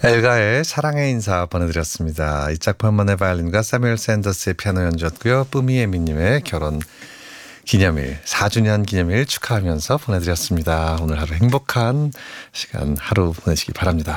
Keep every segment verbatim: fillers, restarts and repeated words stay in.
엘가의 사랑의 인사 보내드렸습니다. 이 작품만의 바이올린과 사뮤엘 샌더스의 피아노 연주였고요. 뿌미에미님의 결혼 기념일, 사 주년 기념일 축하하면서 보내드렸습니다. 오늘 하루 행복한 시간 하루 보내시기 바랍니다.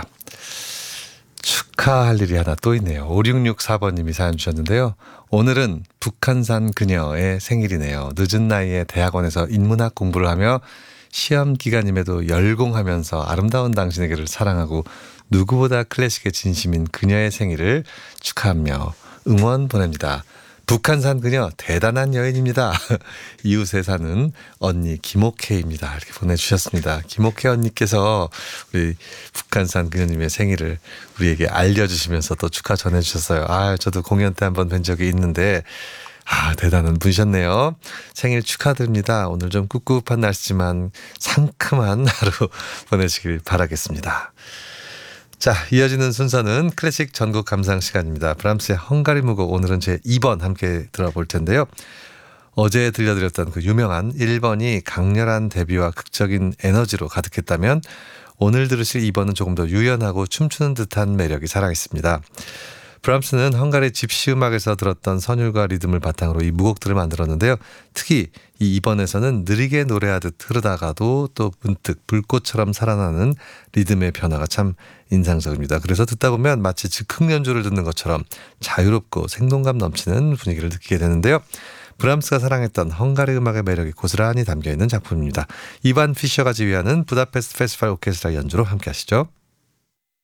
축하할 일이 하나 또 있네요. 오육육사 번님이 사연 주셨는데요. 오늘은 북한산 그녀의 생일이네요. 늦은 나이에 대학원에서 인문학 공부를 하며 시험 기간임에도 열공하면서 아름다운 당신에게를 사랑하고 누구보다 클래식에 진심인 그녀의 생일을 축하하며 응원 보냅니다. 북한산 그녀 대단한 여인입니다. 이웃에 사는 언니 김옥혜입니다. 이렇게 보내주셨습니다. 김옥혜 언니께서 우리 북한산 그녀님의 생일을 우리에게 알려주시면서 또 축하 전해주셨어요. 아, 저도 공연 때 한번 뵌 적이 있는데 아, 대단한 분이셨네요. 생일 축하드립니다. 오늘 좀 꿉꿉한 날씨지만 상큼한 하루 보내시길 바라겠습니다. 자, 이어지는 순서는 클래식 전국 감상 시간입니다. 브람스의 헝가리 무곡, 오늘은 제 이 번 함께 들어볼 텐데요. 어제 들려드렸던 그 유명한 일 번이 강렬한 대비와 극적인 에너지로 가득했다면 오늘 들으실 이 번은 조금 더 유연하고 춤추는 듯한 매력이 살아있습니다. 브람스는 헝가리 집시 음악에서 들었던 선율과 리듬을 바탕으로 이 무곡들을 만들었는데요. 특히 이 이 번에서는 느리게 노래하듯 흐르다가도 또 문득 불꽃처럼 살아나는 리듬의 변화가 참 인상적입니다. 그래서 듣다 보면 마치 즉흥 연주를 듣는 것처럼 자유롭고 생동감 넘치는 분위기를 느끼게 되는데요. 브람스가 사랑했던 헝가리 음악의 매력이 고스란히 담겨있는 작품입니다. 이반 피셔가 지휘하는 부다페스트 페스티벌 오케스트라 연주로 함께 하시죠.